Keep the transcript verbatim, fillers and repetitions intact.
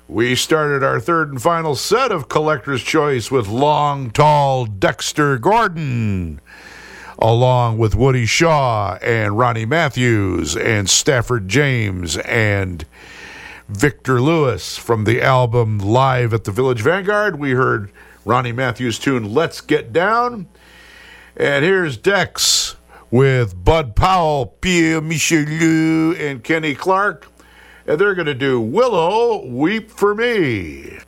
We started our third and final set of Collector's Choice with Long Tall Dexter Gordon, along with Woody Shaw and Ronnie Matthews and Stafford James and Victor Lewis. From the album Live at the Village Vanguard, we heard Ronnie Matthews' tune Let's Get Down. And here's Dex with Bud Powell, Pierre Michelou, and Kenny Clark. And they're going to do Willow, Weep for Me.